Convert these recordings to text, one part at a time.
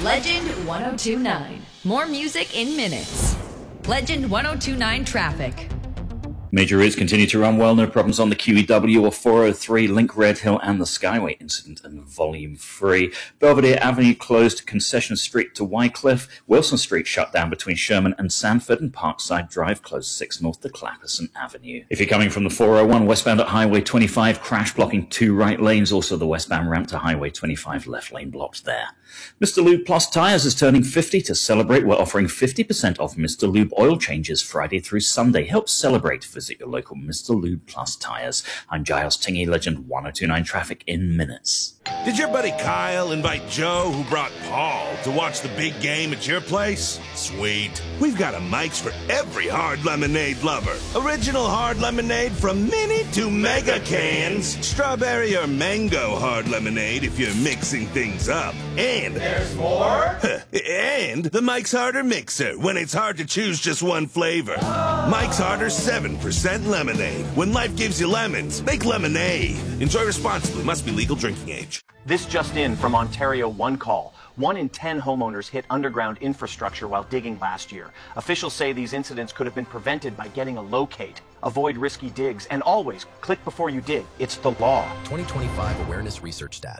Legend 1029. More music in minutes. Legend 1029 traffic. Major routes continue to run well, no problems on the QEW or 403, Link Red Hill and the Skyway incident in Volume 3. Belvedere Avenue closed, Concession Street to Wycliffe, Wilson Street shut down between Sherman and Sanford, and Parkside Drive closed 6 north to Clapperson Avenue. If you're coming from the 401 westbound at Highway 25, crash blocking 2 right lanes, also the westbound ramp to Highway 25 left lane blocked there. Mr. Lube Plus Tires is turning 50. To celebrate, we're offering 50% off Mr. Lube oil changes Friday through Sunday. Help celebrate. Visit your local Mr. Lube Plus Tires. I'm Giles Tingy, Legend 1029 traffic in minutes. Did your buddy Kyle invite Joe, who brought Paul, to watch the big game at your place? Sweet. We've got a Mike's for every hard lemonade lover. Original hard lemonade from mini to mega cans. Strawberry or mango hard lemonade if you're mixing things up. And there's more? And the Mike's Harder Mixer, when it's hard to choose just one flavor. Mike's Harder 7% lemonade. When life gives you lemons, make lemonade. Enjoy responsibly. Must be legal drinking age. This just in from Ontario One Call. 1 in 10 homeowners hit underground infrastructure while digging last year. Officials say these incidents could have been prevented by getting a locate. Avoid risky digs and always click before you dig. It's the law. 2025 Awareness Research Stat.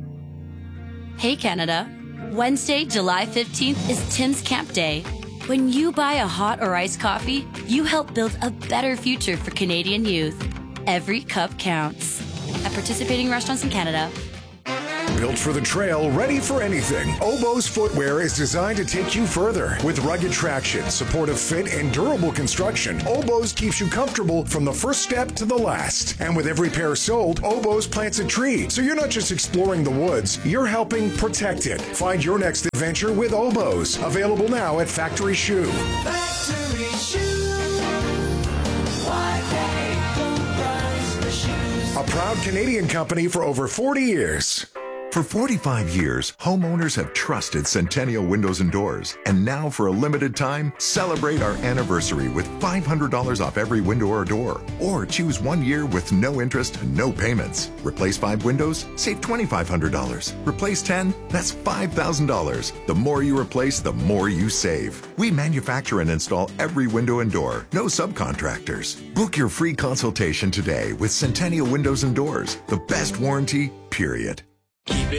Hey Canada. Wednesday, July 15th is Tim's Camp Day. When you buy a hot or iced coffee, you help build a better future for Canadian youth. Every cup counts. At participating restaurants in Canada. Built for the trail, ready for anything. Oboz footwear is designed to take you further. With rugged traction, supportive fit, and durable construction, Oboz keeps you comfortable from the first step to the last. And with every pair sold, Oboz plants a tree. So you're not just exploring the woods, you're helping protect it. Find your next adventure with Oboz. Available now at Factory Shoe. Factory Shoe. Why pay full price for shoes? A proud Canadian company for over 40 years. For 45 years, homeowners have trusted Centennial Windows and Doors. And now, for a limited time, celebrate our anniversary with $500 off every window or door. Or choose 1 year with no interest and no payments. Replace 5 windows? Save $2,500. Replace 10? That's $5,000. The more you replace, the more you save. We manufacture and install every window and door. No subcontractors. Book your free consultation today with Centennial Windows and Doors. The best warranty, period. Keep it